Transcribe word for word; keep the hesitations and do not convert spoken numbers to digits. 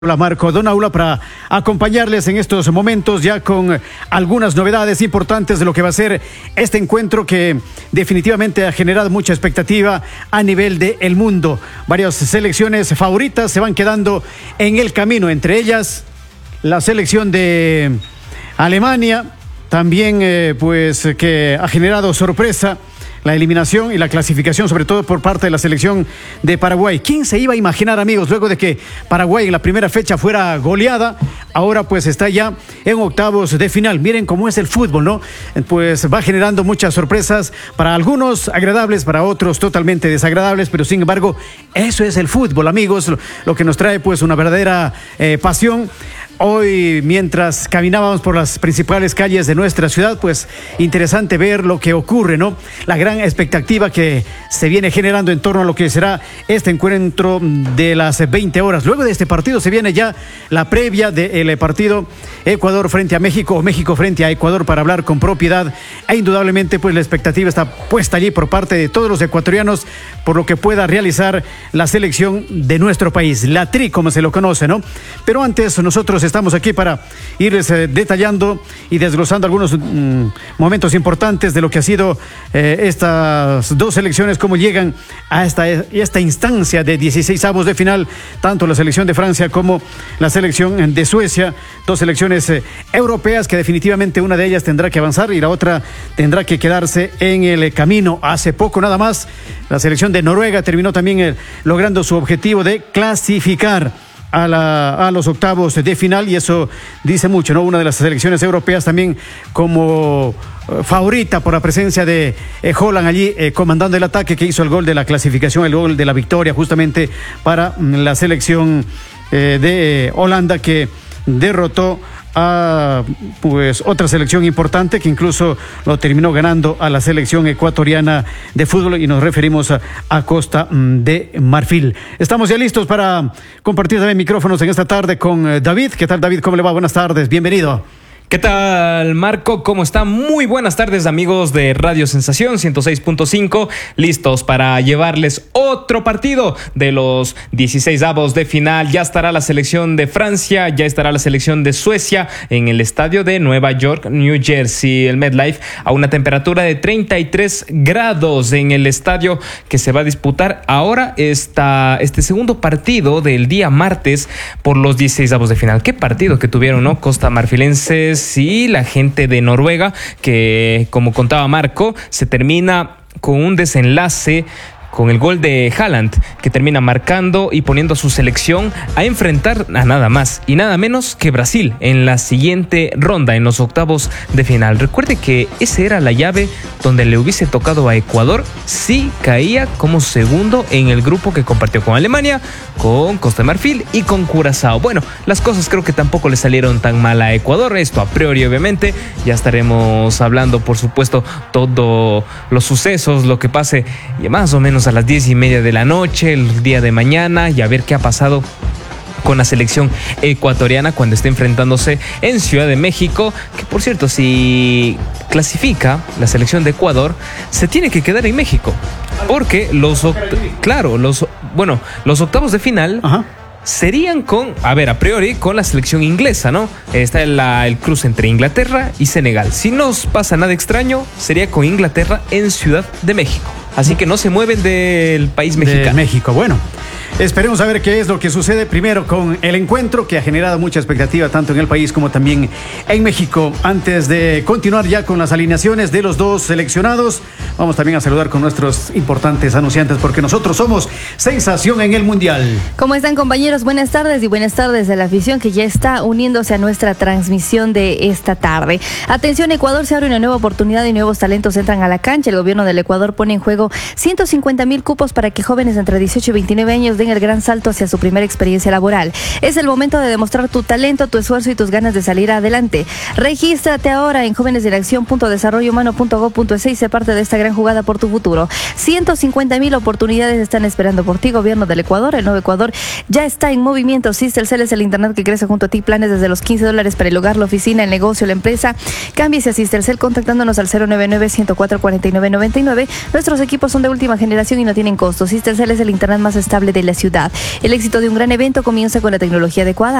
Hola Marco, Don Aula para acompañarles en estos momentos ya con algunas novedades importantes de lo que va a ser este encuentro que definitivamente ha generado mucha expectativa a nivel del mundo. Varias selecciones favoritas se van quedando en el camino, entre ellas la selección de Alemania, también eh, pues que ha generado sorpresa la eliminación y la clasificación, sobre todo por parte de la selección de Paraguay. ¿Quién se iba a imaginar, amigos, luego de que Paraguay en la primera fecha fuera goleada? Ahora pues está ya en octavos de final. Miren cómo es el fútbol, ¿no? Pues va generando muchas sorpresas, para algunos agradables, para otros totalmente desagradables, pero sin embargo, eso es el fútbol, amigos, lo, lo que nos trae pues una verdadera eh, pasión. Hoy, mientras caminábamos por las principales calles de nuestra ciudad, pues interesante ver lo que ocurre, ¿no? La gran expectativa que se viene generando en torno a lo que será este encuentro de las veinte horas. Luego de este partido se viene ya la previa del partido Ecuador frente a México o México frente a Ecuador, para hablar con propiedad. E indudablemente pues la expectativa está puesta allí por parte de todos los ecuatorianos por lo que pueda realizar la selección de nuestro país, la Tri como se lo conoce, ¿no? Pero antes nosotros estamos aquí para irles eh, detallando y desglosando algunos mm, momentos importantes de lo que ha sido eh, estas dos selecciones, cómo llegan a esta, esta instancia de dieciseisavos de final, tanto la selección de Francia como la selección de Suecia, dos selecciones eh, europeas que definitivamente una de ellas tendrá que avanzar y la otra tendrá que quedarse en el camino. Hace poco nada más la selección de Noruega terminó también eh, logrando su objetivo de clasificar A, la, a los octavos de final, y eso dice mucho, ¿no? Una de las selecciones europeas también como uh, favorita por la presencia de eh, Haaland allí eh, comandando el ataque, que hizo el gol de la clasificación, el gol de la victoria justamente para mm, la selección eh, de eh, Holanda, que derrotó a pues otra selección importante que incluso lo terminó ganando a la selección ecuatoriana de fútbol, y nos referimos a, a Costa de Marfil. Estamos ya listos para compartir también micrófonos en esta tarde con David. ¿Qué tal, David? ¿Cómo le va? Buenas tardes, bienvenido. ¿Qué tal, Marco? ¿Cómo está? Muy buenas tardes, amigos de Radio Sensación ciento seis punto cinco. Listos para llevarles otro partido de los dieciseisavos de final. Ya estará la selección de Francia, ya estará la selección de Suecia en el estadio de Nueva York, New Jersey, el MetLife, a una temperatura de treinta y tres grados en el estadio que se va a disputar ahora esta, este segundo partido del día martes por los dieciseisavos de final. ¿Qué partido que tuvieron, no? Costa Marfilenses y la gente de Noruega, que como contaba Marco, se termina con un desenlace con el gol de Haaland, que termina marcando y poniendo a su selección a enfrentar a nada más y nada menos que Brasil en la siguiente ronda, en los octavos de final. Recuerde que esa era la llave donde le hubiese tocado a Ecuador si caía como segundo en el grupo que compartió con Alemania, con Costa de Marfil y con Curazao. Bueno, las cosas creo que tampoco le salieron tan mal a Ecuador, esto a priori obviamente. Ya estaremos hablando, por supuesto, todos los sucesos, lo que pase más o menos a las diez y media de la noche, el día de mañana, y a ver qué ha pasado con la selección ecuatoriana cuando esté enfrentándose en Ciudad de México, que por cierto, si clasifica la selección de Ecuador, se tiene que quedar en México, porque los oct- claro, los bueno, los octavos de final. Ajá. Serían con, a ver, a priori, con la selección inglesa, ¿no? Está la, el cruce entre Inglaterra y Senegal. Si no pasa nada extraño, sería con Inglaterra en Ciudad de México. Así que no se mueven del país mexicano. De México, bueno. Esperemos a ver qué es lo que sucede primero con el encuentro, que ha generado mucha expectativa tanto en el país como también en México. Antes de continuar ya con las alineaciones de los dos seleccionados, vamos también a saludar con nuestros importantes anunciantes, porque nosotros somos sensación en el Mundial. ¿Cómo están, compañeros? Buenas tardes, y buenas tardes a la afición que ya está uniéndose a nuestra transmisión de esta tarde. Atención, Ecuador, se abre una nueva oportunidad y nuevos talentos entran a la cancha. El gobierno del Ecuador pone en juego ciento cincuenta mil cupos para que jóvenes entre dieciocho y veintinueve años den el gran salto hacia su primera experiencia laboral. Es el momento de demostrar tu talento, tu esfuerzo y tus ganas de salir adelante. Regístrate ahora en jóvenes de la acción punto desarrollo humano punto gob punto es y sé parte de esta gran jugada por tu futuro. ciento cincuenta mil oportunidades están esperando por ti, gobierno del Ecuador. El nuevo Ecuador ya está en movimiento. Sistelcel es el internet que crece junto a ti. Planes desde los quince dólares para el hogar, la oficina, el negocio, la empresa. Cámbiese a Sistelcel contactándonos al cero nueve nueve, uno cero cuatro, cuatro nueve nueve nueve. Nuestros equipos son de última generación y no tienen costo. Sistelcel es el internet más estable de la la ciudad. El éxito de un gran evento comienza con la tecnología adecuada.